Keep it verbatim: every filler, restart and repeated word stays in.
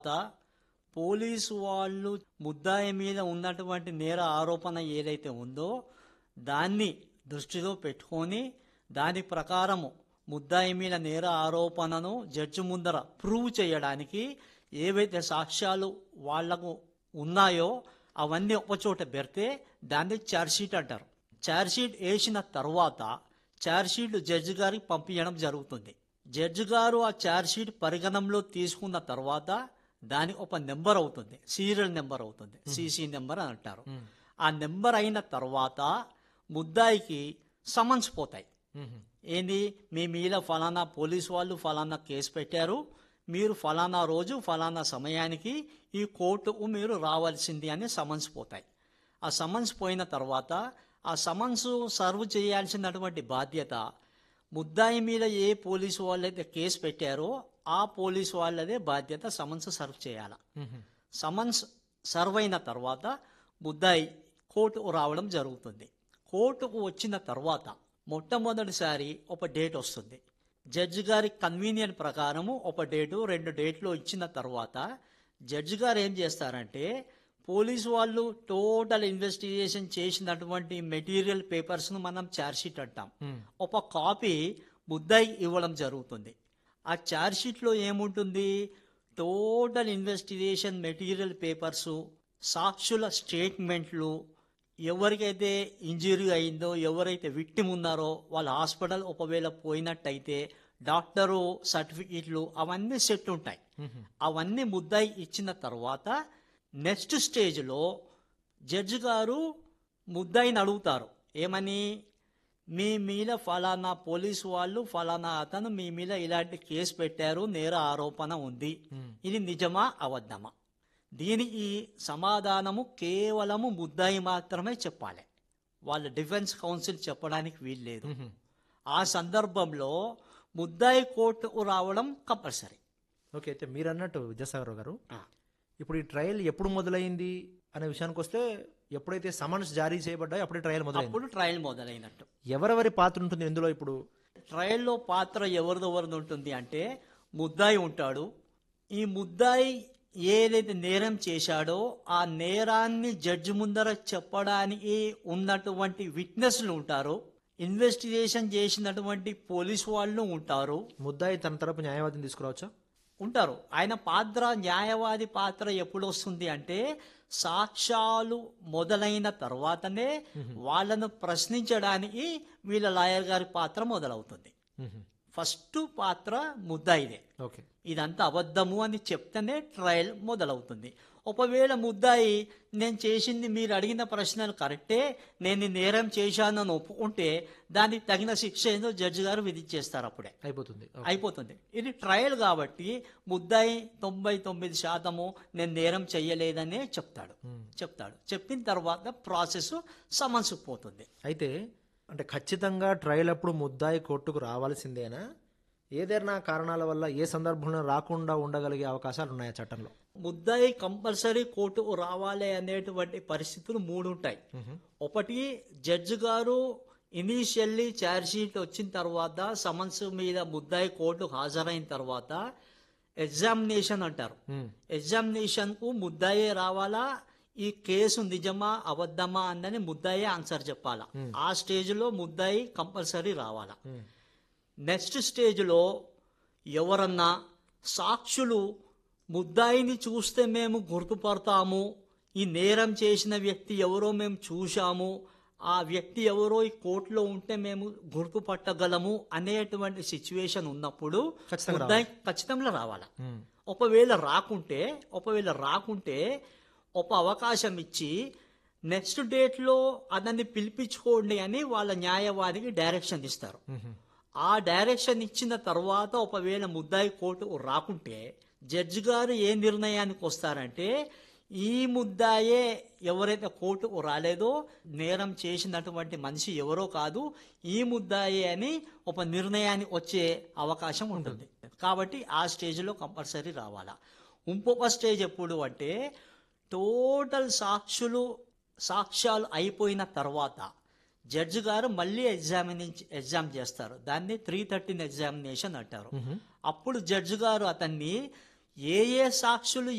Police వాళ్ళు ముద్దాయి మీద ఉన్నటువంటి నేర ఆరోపణ ఏదైతే ఉందో దాన్ని దృష్టిలో పెట్టుకొని దాని ప్రకారము ముద్దాయి మీద నేర ఆరోపణను జడ్జి ముందర ప్రూవ్ చేయడానికి ఏవైతే సాక్ష్యాలు వాళ్లకు ఉన్నాయో అవన్నీ ఒకచోట పెడితే దాన్ని ఛార్జ్షీట్ అంటారు. ఛార్జ్షీట్ వేసిన తర్వాత ఛార్జ్షీట్ జడ్జి గారికి పంపించడం జరుగుతుంది. జడ్జి గారు ఆ ఛార్జ్షీట్ పరిగణంలో తీసుకున్న తర్వాత దాని ఒక నెంబర్ అవుతుంది, సీరియల్ నెంబర్ అవుతుంది, సీసీ నెంబర్ అని అంటారు. ఆ నెంబర్ అయిన తర్వాత ముద్దాయికి సమన్స్ పోతాయి. ఏంది, మీ మీద ఫలానా పోలీసు వాళ్ళు ఫలానా కేసు పెట్టారు, మీరు ఫలానా రోజు ఫలానా సమయానికి ఈ కోర్టుకు మీరు రావాల్సింది అని సమన్స్ పోతాయి. ఆ సమన్స్ పోయిన తర్వాత ఆ సమన్స్ సర్వ్ చేయాల్సినటువంటి బాధ్యత ముద్దాయి మీద ఏ పోలీసు వాళ్ళైతే కేసు పెట్టారో ఆ పోలీసు వాళ్ళదే బాధ్యత సమన్స్ సర్వ్ చేయాల. సమన్స్ సర్వ్ అయిన తర్వాత ముద్దాయి కోర్టుకు రావడం జరుగుతుంది. కోర్టుకు వచ్చిన తర్వాత మొట్టమొదటిసారి ఒక డేట్ వస్తుంది. జడ్జి గారి కన్వీనియంట్ ప్రకారము ఒక డేటు రెండు డేట్లు ఇచ్చిన తర్వాత జడ్జి గారు ఏం చేస్తారంటే పోలీసు వాళ్ళు టోటల్ ఇన్వెస్టిగేషన్ చేసినటువంటి మెటీరియల్ పేపర్స్ను మనం ఛార్జ్షీట్ అంటాం, ఒక కాపీ ముద్దాయి ఇవ్వడం జరుగుతుంది. ఆ ఛార్జ్షీట్లో ఏముంటుంది, టోటల్ ఇన్వెస్టిగేషన్ మెటీరియల్ పేపర్సు, సాక్షుల స్టేట్మెంట్లు, ఎవరికైతే ఇంజరీ అయిందో ఎవరైతే విక్టిమ్ ఉన్నారో వాళ్ళ హాస్పిటల్ ఒకవేళ పోయినట్టయితే డాక్టరు సర్టిఫికెట్లు అవన్నీ సెట్ ఉంటాయి. అవన్నీ ముద్దాయి ఇచ్చిన తర్వాత నెక్స్ట్ స్టేజ్లో జడ్జి గారు ముద్దాయిని అడుగుతారు, ఏమని, మీ మీద ఫలానా పోలీసు వాళ్ళు ఫలానా అతను మీ మీద ఇలాంటి కేసు పెట్టారు, నేర ఆరోపణ ఉంది, ఇది నిజమా అబద్ధమా? దీనికి సమాధానము కేవలము ముద్దాయి మాత్రమే చెప్పాలి, వాళ్ళ డిఫెన్స్ కౌన్సిల్ చెప్పడానికి వీల్లేదు. ఆ సందర్భంలో ముద్దాయి కోర్టుకు రావడం కంపల్సరీ. ఓకే, అయితే మీరు అన్నట్టు విద్యాసాగర్ గారు, ఇప్పుడు ఈ ట్రయల్ ఎప్పుడు మొదలైంది అనే విషయానికి వస్తే ఎప్పుడైతే సమన్స్ జారీ చేయబడ్డాయో అప్పుడే ట్రయల్ మొదలైంది. అప్పుడు ట్రయల్ మొదలైనట్టు. ఎవరెవరి పాత్ర ఉంటుంది ఇందులో? ఇప్పుడు ట్రయల్లో పాత్ర ఎవరిదెవరిది ఉంటుంది అంటే ముద్దాయి ఉంటాడు. ఈ ముద్దాయి ఏదైతే నేరం చేశాడో ఆ నేరాన్ని జడ్జి ముందర చెప్పడానికి ఉన్నటువంటి విట్నెస్లు ఉంటారు, ఇన్వెస్టిగేషన్ చేసినటువంటి పోలీసు వాళ్ళు ఉంటారు. ముద్దాయి తన తరపు న్యాయవాదిని తీసుకురావచ్చా? ఉంటారు. ఆయన పాత్ర, న్యాయవాది పాత్ర ఎప్పుడు వస్తుంది అంటే సాక్ష్యాలు మొదలైన తర్వాతనే వాళ్ళను ప్రశ్నించడానికి వీళ్ళ లాయర్ గారి పాత్ర మొదలవుతుంది. ఫస్ట్ పాత్ర ముద్దాయిదే. ఓకే, ఇదంతా అబద్ధము అని చెప్తేనే ట్రయల్ మొదలవుతుంది. ఒకవేళ ముద్దాయి నేను చేసింది మీరు అడిగిన ప్రశ్నలు కరెక్టే, నేను నేరం చేశానని ఒప్పుకుంటే దానికి తగిన శిక్ష ఏదో జడ్జి గారు విధించేస్తారు, అప్పుడే అయిపోతుంది అయిపోతుంది ఇది ట్రయల్ కాబట్టి ముద్దాయి తొంభై తొమ్మిది శాతము నేను నేరం చెయ్యలేదనే చెప్తాడు చెప్తాడు చెప్పిన తర్వాత ప్రాసెస్ సమన్స్ పోతుంది. అయితే అంటే ఖచ్చితంగా ట్రయల్ అప్పుడు ముద్దాయి కోర్టుకు రావాల్సిందేనా? ఏదైనా కారణాల వల్ల ఏ సందర్భంలో రాకుండా ఉండగలిగే అవకాశాలు ఉన్నాయా చట్టంలో? ముద్దాయి కంపల్సరీ కోర్టుకు రావాలి అనేటువంటి పరిస్థితులు మూడు ఉంటాయి. ఒకటి, జడ్జి గారు ఇనీషియల్లీ ఛార్జ్షీట్ వచ్చిన తర్వాత సమన్స్ మీద ముద్దాయి కోర్టుకు హాజరైన తర్వాత ఎగ్జామినేషన్ అంటారు. ఎగ్జామినేషన్ కు ముద్దాయే రావాలా, ఈ కేసు నిజమా అబద్ధమా అందని ముద్దాయే ఆన్సర్ చెప్పాలా. ఆ స్టేజ్ లో ముద్దాయి కంపల్సరీ రావాలా. నెక్స్ట్ స్టేజ్లో ఎవరన్నా సాక్షులు ముద్దాయిని చూస్తే మేము గుర్తుపడతాము, ఈ నేరం చేసిన వ్యక్తి ఎవరో మేము చూశాము, ఆ వ్యక్తి ఎవరో ఈ కోర్టులో ఉంటే మేము గుర్తుపట్టగలము అనేటువంటి సిచ్యువేషన్ ఉన్నప్పుడు ముద్దాయి ఖచ్చితంగా రావాలా. ఒకవేళ రాకుంటే ఒకవేళ రాకుంటే ఒక అవకాశం ఇచ్చి నెక్స్ట్ డేట్లో అతన్ని పిలిపించుకోండి అని వాళ్ళ న్యాయవాదికి డైరెక్షన్ ఇస్తారు. ఆ డైరెక్షన్ ఇచ్చిన తర్వాత ఒకవేళ ముద్దాయి కోర్టుకు రాకుంటే జడ్జి గారు ఏ నిర్ణయానికి వస్తారంటే ఈ ముద్దాయే ఎవరైతే కోర్టుకు రాలేదో నేరం చేసినటువంటి మనిషి ఎవరో కాదు, ఈ ముద్దాయే అని ఒక నిర్ణయానికి వచ్చే అవకాశం ఉంటుంది. కాబట్టి ఆ స్టేజ్లో కంపల్సరీ రావాలా. ఇంకొక స్టేజ్ ఎప్పుడు అంటే టోటల్ సాక్షులు సాక్ష్యాలు అయిపోయిన తర్వాత జడ్జి గారు మళ్ళీ ఎగ్జామినేషన్ ఎగ్జామ్ చేస్తారు. దాన్ని త్రీ థర్టీన్ ఎగ్జామినేషన్ అంటారు. అప్పుడు జడ్జి గారు అతన్ని ఏ ఏ సాక్షులు